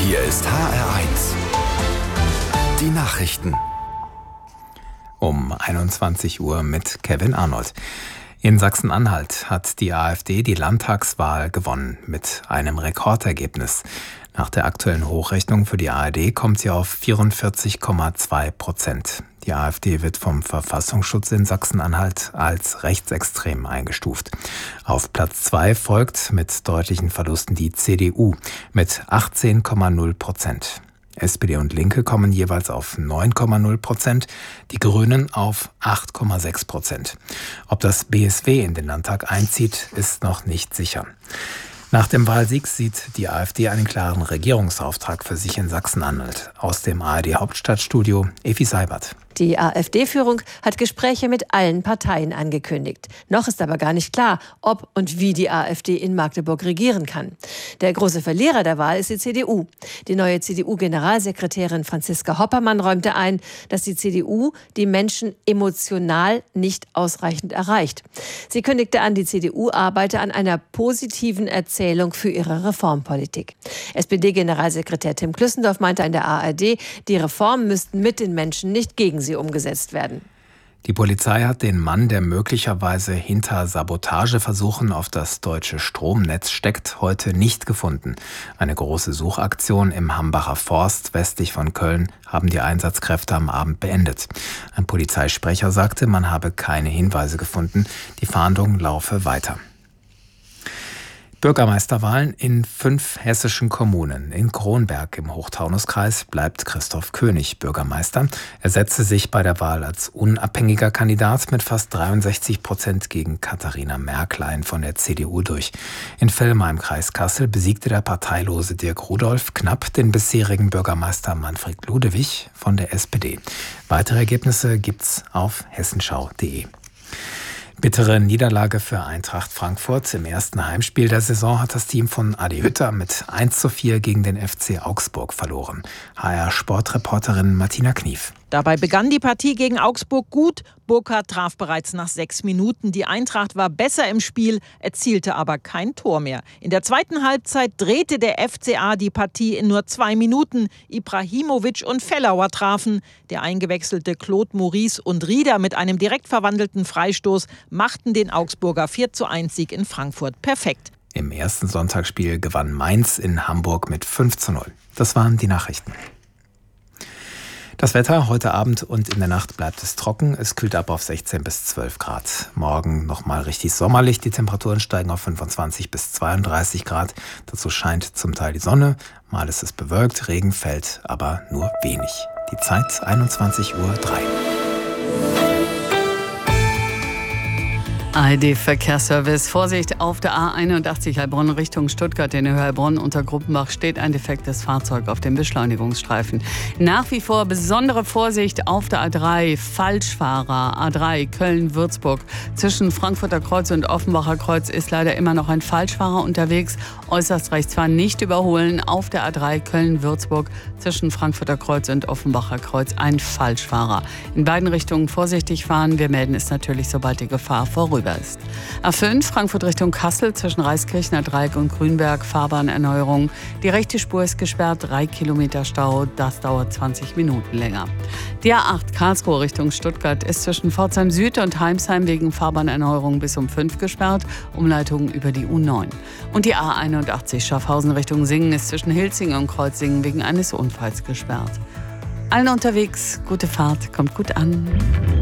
Hier ist HR1. Die Nachrichten. Um 21 Uhr mit Kevin Arnold. In Sachsen-Anhalt hat die AfD die Landtagswahl gewonnen mit einem Rekordergebnis. Nach der aktuellen Hochrechnung für die ARD kommt sie auf 44,2%. Die AfD wird vom Verfassungsschutz in Sachsen-Anhalt als rechtsextrem eingestuft. Auf Platz 2 folgt mit deutlichen Verlusten die CDU mit 18,0%. SPD und Linke kommen jeweils auf 9,0%, die Grünen auf 8,6%. Ob das BSW in den Landtag einzieht, ist noch nicht sicher. Nach dem Wahlsieg sieht die AfD einen klaren Regierungsauftrag für sich in Sachsen-Anhalt. Aus dem ARD-Hauptstadtstudio Evi Seibert. Die AfD-Führung hat Gespräche mit allen Parteien angekündigt. Noch ist aber gar nicht klar, ob und wie die AfD in Magdeburg regieren kann. Der große Verlierer der Wahl ist die CDU. Die neue CDU-Generalsekretärin Franziska Hoppermann räumte ein, dass die CDU die Menschen emotional nicht ausreichend erreicht. Sie kündigte an, die CDU arbeite an einer positiven Erzählung für ihre Reformpolitik. SPD-Generalsekretär Tim Klüssendorf meinte in der ARD, die Reformen müssten mit den Menschen, nicht gegen sie umgesetzt werden. Die Polizei hat den Mann, der möglicherweise hinter Sabotageversuchen auf das deutsche Stromnetz steckt, heute nicht gefunden. Eine große Suchaktion im Hambacher Forst westlich von Köln haben die Einsatzkräfte am Abend beendet. Ein Polizeisprecher sagte, man habe keine Hinweise gefunden. Die Fahndung laufe weiter. Bürgermeisterwahlen in 5 hessischen Kommunen. In Kronberg im Hochtaunuskreis bleibt Christoph König Bürgermeister. Er setzte sich bei der Wahl als unabhängiger Kandidat mit fast 63% gegen Katharina Märklein von der CDU durch. In Vellmar im Kreis Kassel besiegte der parteilose Dirk Rudolph knapp den bisherigen Bürgermeister Manfred Ludewig von der SPD. Weitere Ergebnisse gibt's auf hessenschau.de. Bittere Niederlage für Eintracht Frankfurt. Im ersten Heimspiel der Saison hat das Team von Adi Hütter mit 1:4 gegen den FC Augsburg verloren. HR-Sportreporterin Martina Knief. Dabei begann die Partie gegen Augsburg gut. Burkhardt traf bereits nach 6 Minuten. Die Eintracht war besser im Spiel, erzielte aber kein Tor mehr. In der zweiten Halbzeit drehte der FCA die Partie in nur 2 Minuten. Ibrahimovic und Fellauer trafen. Der eingewechselte Claude Maurice und Rieder mit einem direkt verwandelten Freistoß machten den Augsburger 4:1-Sieg in Frankfurt perfekt. Im ersten Sonntagsspiel gewann Mainz in Hamburg mit 5:0. Das waren die Nachrichten. Das Wetter heute Abend und in der Nacht bleibt es trocken. Es kühlt ab auf 16 bis 12 Grad. Morgen nochmal richtig sommerlich. Die Temperaturen steigen auf 25 bis 32 Grad. Dazu scheint zum Teil die Sonne. Mal ist es bewölkt, Regen fällt, aber nur wenig. Die Zeit 21:03 Uhr. ARD-Verkehrsservice. Vorsicht auf der A81 Heilbronn Richtung Stuttgart. In Heilbronn unter Gruppenbach steht ein defektes Fahrzeug auf dem Beschleunigungsstreifen. Nach wie vor besondere Vorsicht auf der A3 Falschfahrer. A3 Köln-Würzburg. Zwischen Frankfurter Kreuz und Offenbacher Kreuz ist leider immer noch ein Falschfahrer unterwegs. Äußerst rechts fahren, nicht überholen. Auf der A3 Köln-Würzburg zwischen Frankfurter Kreuz und Offenbacher Kreuz ein Falschfahrer. In beiden Richtungen vorsichtig fahren. Wir melden es natürlich, sobald die Gefahr vorüber ist. A5 Frankfurt Richtung Kassel zwischen Reiskirchner Dreieck und Grünberg, Fahrbahnerneuerung. Die rechte Spur ist gesperrt, 3 Kilometer Stau, das dauert 20 Minuten länger. Die A8 Karlsruhe Richtung Stuttgart ist zwischen Pforzheim Süd und Heimsheim wegen Fahrbahnerneuerung bis um 5 gesperrt, Umleitung über die U9. Und die A81 Schaffhausen Richtung Singen ist zwischen Hilsingen und Kreuzsingen wegen eines Unfalls gesperrt. Allen unterwegs, gute Fahrt, kommt gut an.